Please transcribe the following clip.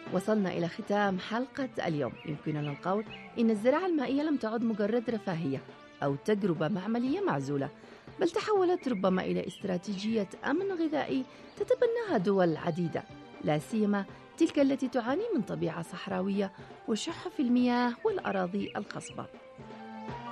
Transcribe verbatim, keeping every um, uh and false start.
وصلنا إلى ختام حلقة اليوم. يمكننا القول إن الزراعة المائية لم تعد مجرد رفاهية أو تجربة معملية معزولة، بل تحولت ربما إلى استراتيجية أمن غذائي تتبناها دول عديدة، لا سيما تلك التي تعاني من طبيعة صحراوية وشح في المياه والأراضي الخصبة.